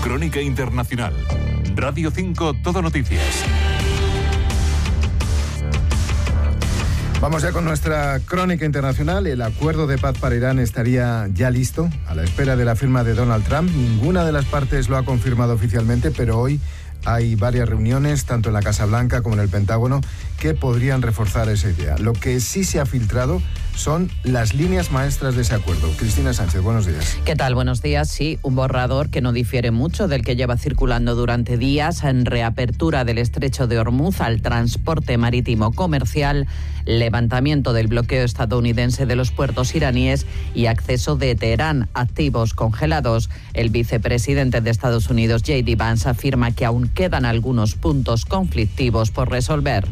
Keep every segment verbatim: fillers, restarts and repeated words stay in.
Crónica Internacional. Radio cinco, Todo Noticias. Vamos ya con nuestra crónica internacional. El acuerdo de paz para Irán estaría ya listo, a la espera de la firma de Donald Trump. Ninguna de las partes lo ha confirmado oficialmente, pero hoy hay varias reuniones, tanto en la Casa Blanca como en el Pentágono, que podrían reforzar esa idea. Lo que sí se ha filtrado son las líneas maestras de ese acuerdo. Cristina Sánchez, buenos días. ¿Qué tal? Buenos días. Sí, un borrador que no difiere mucho del que lleva circulando durante días, en reapertura del estrecho de Hormuz al transporte marítimo comercial, levantamiento del bloqueo estadounidense de los puertos iraníes y acceso de Teherán a activos congelados. El vicepresidente de Estados Unidos, J D Vance, afirma que aún quedan algunos puntos conflictivos por resolver.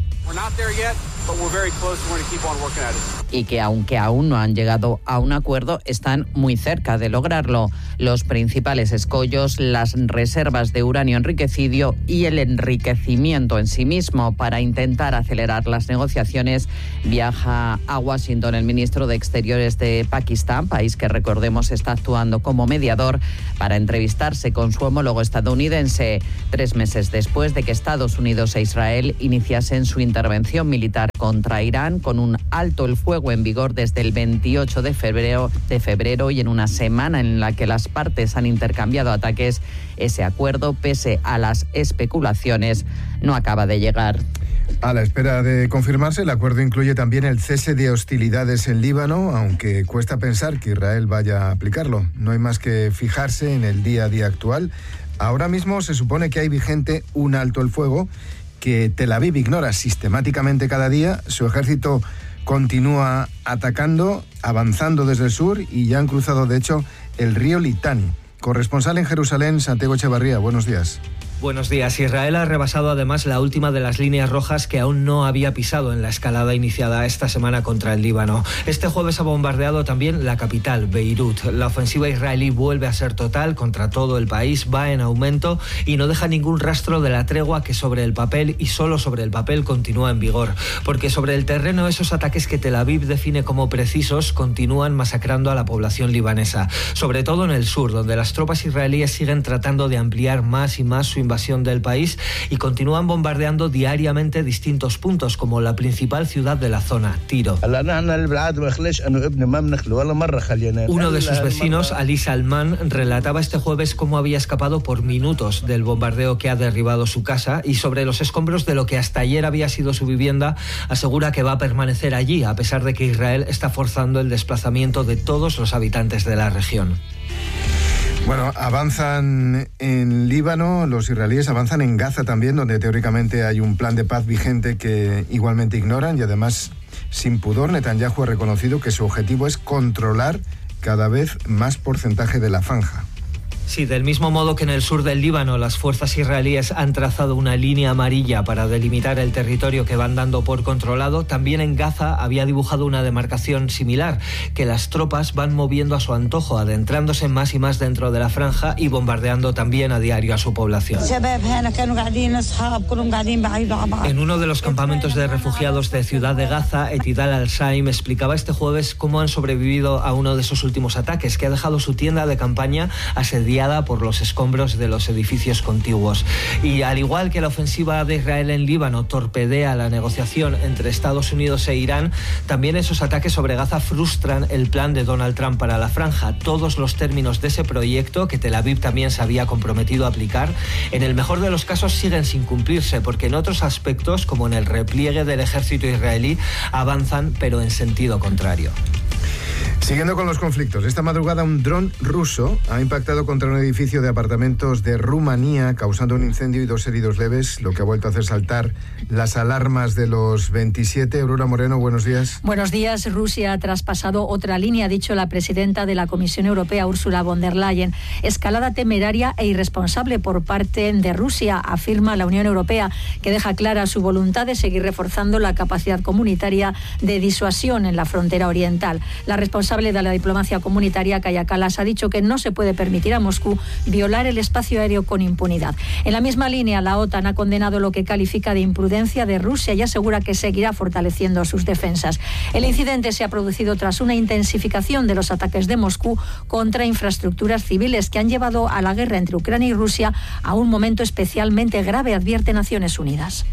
Y que aunque aún no han llegado a un acuerdo, están muy cerca de lograrlo. Los principales escollos, las reservas de uranio enriquecido y el enriquecimiento en sí mismo. Para intentar acelerar las negociaciones, viaja a Washington el ministro de Exteriores de Pakistán, país que, recordemos, está actuando como mediador, para entrevistarse con su homólogo estadounidense, tres meses después de que Estados Unidos e Israel iniciasen su intervención militar contra Irán, con un alto el fuego en vigor desde el veintiocho de febrero, de febrero y en una semana en la que las partes han intercambiado ataques. Ese acuerdo, pese a las especulaciones, no acaba de llegar. A la espera de confirmarse, el acuerdo incluye también el cese de hostilidades en Líbano, aunque cuesta pensar que Israel vaya a aplicarlo. No hay más que fijarse en el día a día actual. Ahora mismo se supone que hay vigente un alto el fuego que Tel Aviv ignora sistemáticamente cada día. Su ejército continúa atacando, avanzando desde el sur, y ya han cruzado, de hecho, el río Litani. Corresponsal en Jerusalén, Santiago Echevarría, buenos días. Buenos días. Israel ha rebasado además la última de las líneas rojas que aún no había pisado en la escalada iniciada esta semana contra el Líbano. Este jueves ha bombardeado también la capital, Beirut. La ofensiva israelí vuelve a ser total contra todo el país, va en aumento y no deja ningún rastro de la tregua que sobre el papel, y solo sobre el papel, continúa en vigor. Porque sobre el terreno, esos ataques que Tel Aviv define como precisos continúan masacrando a la población libanesa. Sobre todo en el sur, donde las tropas israelíes siguen tratando de ampliar más y más su invasión del país y continúan bombardeando diariamente distintos puntos, como la principal ciudad de la zona, Tiro. Uno de sus vecinos, Ali Salman, relataba este jueves cómo había escapado por minutos del bombardeo que ha derribado su casa, y sobre los escombros de lo que hasta ayer había sido su vivienda, asegura que va a permanecer allí, a pesar de que Israel está forzando el desplazamiento de todos los habitantes de la región. Bueno, avanzan en Líbano, los israelíes avanzan en Gaza también, donde teóricamente hay un plan de paz vigente que igualmente ignoran, y además, sin pudor, Netanyahu ha reconocido que su objetivo es controlar cada vez más porcentaje de la franja. Sí, del mismo modo que en el sur del Líbano las fuerzas israelíes han trazado una línea amarilla para delimitar el territorio que van dando por controlado, también en Gaza había dibujado una demarcación similar, que las tropas van moviendo a su antojo, adentrándose más y más dentro de la franja y bombardeando también a diario a su población. En uno de los campamentos de refugiados de Ciudad de Gaza, Etidal al-Shaim explicaba este jueves cómo han sobrevivido a uno de esos últimos ataques, que ha dejado su tienda de campaña asediada por los escombros de los edificios contiguos. Y al igual que la ofensiva de Israel en Líbano torpedea la negociación entre Estados Unidos e Irán, también esos ataques sobre Gaza frustran el plan de Donald Trump para la franja. Todos los términos de ese proyecto, que Tel Aviv también se había comprometido a aplicar, en el mejor de los casos siguen sin cumplirse, porque en otros aspectos, como en el repliegue del ejército israelí, avanzan pero en sentido contrario. Siguiendo con los conflictos, esta madrugada un dron ruso ha impactado contra un edificio de apartamentos de Rumanía, causando un incendio y dos heridos leves, lo que ha vuelto a hacer saltar las alarmas de los veintisiete. Aurora Moreno, buenos días. Buenos días. Rusia ha traspasado otra línea, ha dicho la presidenta de la Comisión Europea, Ursula von der Leyen. Escalada temeraria e irresponsable por parte de Rusia, afirma la Unión Europea, que deja clara su voluntad de seguir reforzando la capacidad comunitaria de disuasión en la frontera oriental. La responsabilidad responsable de la diplomacia comunitaria, Kaja Kallas, ha dicho que no se puede permitir a Moscú violar el espacio aéreo con impunidad. En la misma línea, la OTAN ha condenado lo que califica de imprudencia de Rusia y asegura que seguirá fortaleciendo sus defensas. El incidente se ha producido tras una intensificación de los ataques de Moscú contra infraestructuras civiles que han llevado a la guerra entre Ucrania y Rusia a un momento especialmente grave, advierte Naciones Unidas.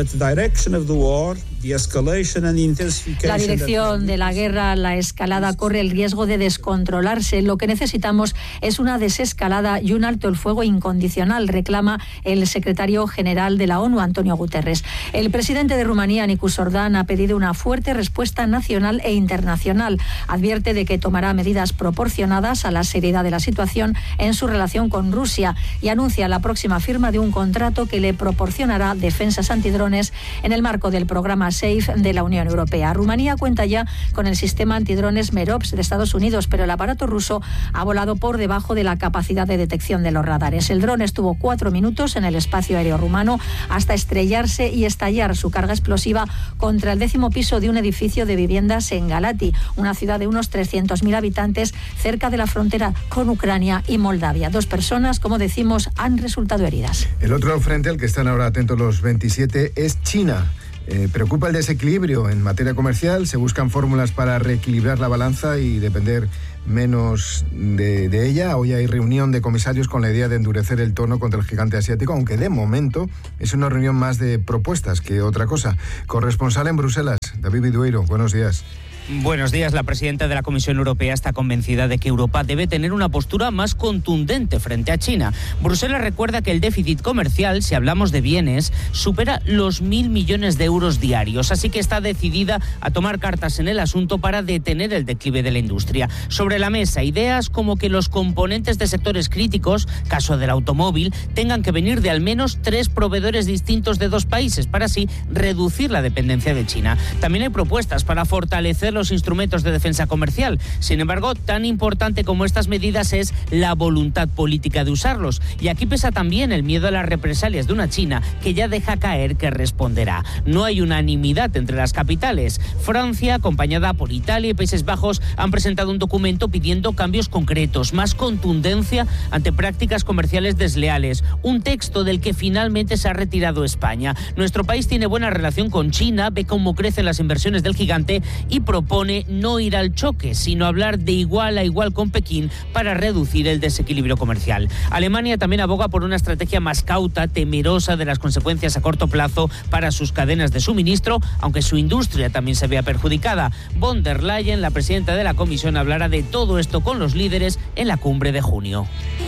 La dirección de la guerra, la escalada, corre el riesgo de descontrolarse. Lo que necesitamos es una desescalada y un alto el fuego incondicional, reclama el secretario general de la ONU, Antonio Guterres. El presidente de Rumanía, Nicu Sordan, ha pedido una fuerte respuesta nacional e internacional. Advierte de que tomará medidas proporcionadas a la seriedad de la situación en su relación con Rusia y anuncia la próxima firma de un contrato que le proporcionará defensas antidrones en el marco del programa SAFE de la Unión Europea. Rumanía cuenta ya con el sistema antidrones Merops de Estados Unidos, pero el aparato ruso ha volado por debajo de la capacidad de detección de los radares. El dron estuvo cuatro minutos en el espacio aéreo rumano hasta estrellarse y estallar su carga explosiva contra el décimo piso de un edificio de viviendas en Galati, una ciudad de unos trescientos mil habitantes cerca de la frontera con Ucrania y Moldavia. Dos personas, como decimos, han resultado heridas. El otro frente al que están ahora atentos los veintisiete es China. Eh, preocupa el desequilibrio en materia comercial, se buscan fórmulas para reequilibrar la balanza y depender menos de, de ella. Hoy hay reunión de comisarios con la idea de endurecer el tono contra el gigante asiático, aunque de momento es una reunión más de propuestas que otra cosa. Corresponsal en Bruselas, David Vidueiro, buenos días. Buenos días. La presidenta de la Comisión Europea está convencida de que Europa debe tener una postura más contundente frente a China. Bruselas recuerda que el déficit comercial, si hablamos de bienes, supera los mil millones de euros diarios, así que está decidida a tomar cartas en el asunto para detener el declive de la industria. Sobre la mesa, ideas como que los componentes de sectores críticos, caso del automóvil, tengan que venir de al menos tres proveedores distintos de dos países para así reducir la dependencia de China. También hay propuestas para fortalecer los instrumentos de defensa comercial. Sin embargo, tan importante como estas medidas es la voluntad política de usarlos. Y aquí pesa también el miedo a las represalias de una China que ya deja caer que responderá. No hay unanimidad entre las capitales. Francia, acompañada por Italia y Países Bajos, han presentado un documento pidiendo cambios concretos, más contundencia ante prácticas comerciales desleales. Un texto del que finalmente se ha retirado España. Nuestro país tiene buena relación con China, ve cómo crecen las inversiones del gigante y propone no ir al choque, sino hablar de igual a igual con Pekín para reducir el desequilibrio comercial. Alemania también aboga por una estrategia más cauta, temerosa de las consecuencias a corto plazo para sus cadenas de suministro, aunque su industria también se vea perjudicada. Von der Leyen, la presidenta de la Comisión, hablará de todo esto con los líderes en la cumbre de junio.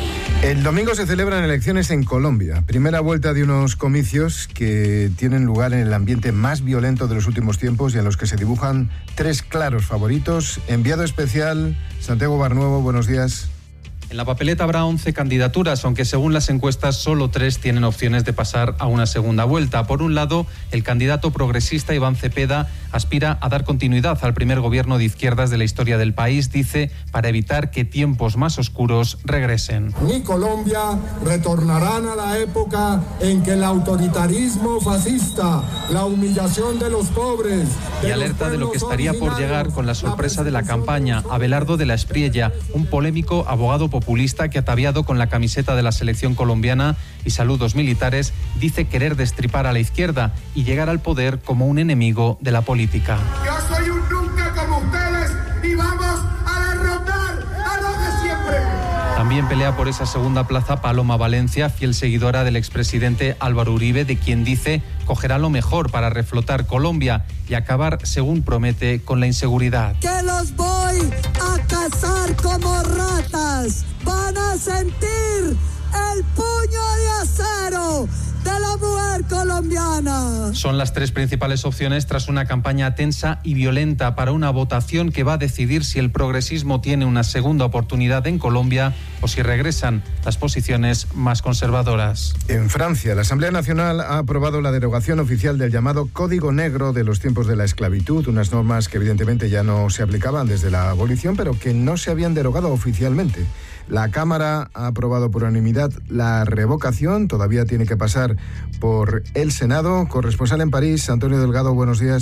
El domingo se celebran elecciones en Colombia. Primera vuelta de unos comicios que tienen lugar en el ambiente más violento de los últimos tiempos y en los que se dibujan tres claros favoritos. Enviado especial, Santiago Barnuevo, buenos días. En la papeleta habrá once candidaturas, aunque según las encuestas solo tres tienen opciones de pasar a una segunda vuelta. Por un lado, el candidato progresista Iván Cepeda aspira a dar continuidad al primer gobierno de izquierdas de la historia del país, dice, para evitar que tiempos más oscuros regresen. Ni Colombia retornarán a la época en que el autoritarismo fascista, la humillación de los pobres... Y alerta de lo que estaría por llegar con la sorpresa de la campaña. Abelardo de la Espriella, un polémico abogado popular populista que, ataviado con la camiseta de la selección colombiana y saludos militares, dice querer destripar a la izquierda y llegar al poder como un enemigo de la política. Yo soy un nunca como ustedes y vamos a derrotar a los de siempre. También pelea por esa segunda plaza Paloma Valencia, fiel seguidora del expresidente Álvaro Uribe, de quien dice cogerá lo mejor para reflotar Colombia y acabar, según promete, con la inseguridad. Que los voy a cazar como ratas. Van a sentir el puño de acero de la mujer colombiana. Son las tres principales opciones tras una campaña tensa y violenta para una votación que va a decidir si el progresismo tiene una segunda oportunidad en Colombia o si regresan las posiciones más conservadoras. En Francia, la Asamblea Nacional ha aprobado la derogación oficial del llamado Código Negro de los tiempos de la esclavitud, unas normas que evidentemente ya no se aplicaban desde la abolición, pero que no se habían derogado oficialmente. La Cámara ha aprobado por unanimidad la revocación, todavía tiene que pasar por el Senado. Corresponsal en París, Antonio Delgado, buenos días.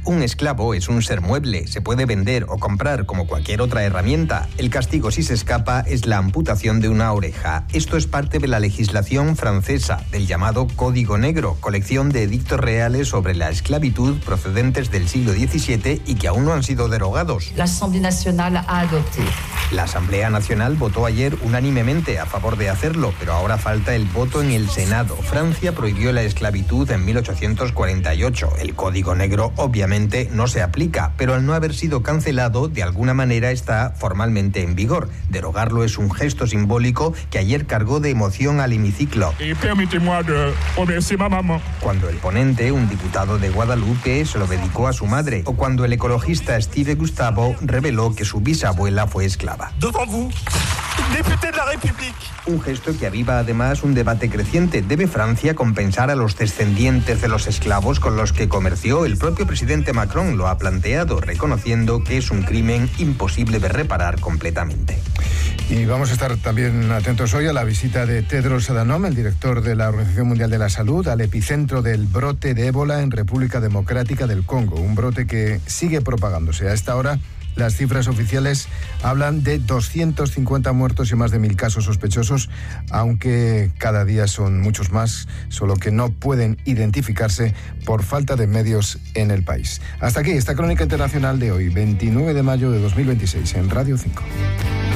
Un esclavo es un ser mueble, se puede vender o comprar como cualquier otra herramienta. El castigo si se escapa es la amputación de una oreja. Esto es parte de la legislación francesa, del llamado Código Negro, colección de edictos reales sobre la esclavitud procedentes del siglo diecisiete y que aún no han sido derogados. La Asamblea Nacional ha adoptado. La Asamblea Nacional votó ayer unánimemente a favor de hacerlo, pero ahora falta el voto en el Senado. Francia prohibió la esclavitud en mil ochocientos cuarenta y ocho. El Código Negro obviamente no se aplica, pero al no haber sido cancelado, de alguna manera está formalmente en vigor. Derogarlo es un gesto simbólico que ayer cargó de emoción al hemiciclo. Y permíteme de remercier ma mamá. Cuando el ponente, un diputado de Guadalupe, se lo dedicó a su madre, o cuando el ecologista Steve Gustavo reveló que su bisabuela fue esclava. Devant vous, député de la République. Un gesto que aviva además un debate creciente. ¿Debe Francia compensar a los descendientes de los esclavos con los que comerció? El propio presidente Macron lo ha planteado, reconociendo que es un crimen imposible de reparar completamente. Y vamos a estar también atentos hoy a la visita de Tedros Adhanom, el director de la Organización Mundial de la Salud, al epicentro del brote de ébola en República Democrática del Congo, un brote que sigue propagándose. A esta hora, las cifras oficiales hablan de doscientos cincuenta muertos y más de mil casos sospechosos, aunque cada día son muchos más, solo que no pueden identificarse por falta de medios en el país. Hasta aquí esta crónica internacional de hoy, veintinueve de mayo de dos mil veintiséis, en Radio cinco.